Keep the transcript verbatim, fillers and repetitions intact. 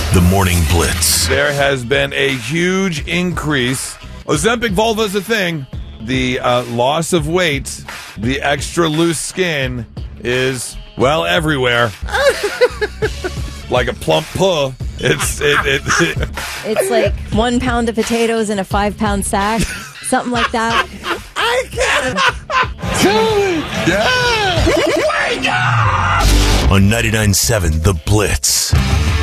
The Morning Blitz. There has been a huge increase. Ozempic vulva is a thing. The uh, loss of weight, the extra loose skin is, well, everywhere. Like a plump puh. It's it, it, it. It's like one pound of potatoes in a five pound sack, something like that. I can't. Yeah. Wake up! On ninety-nine point seven, The Blitz.